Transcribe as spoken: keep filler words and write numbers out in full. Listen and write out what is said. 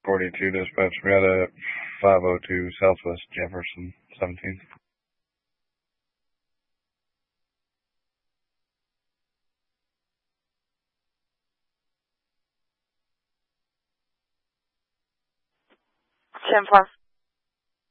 forty-two dispatch. We had a five oh two Southwest Jefferson seventeenth. ten four.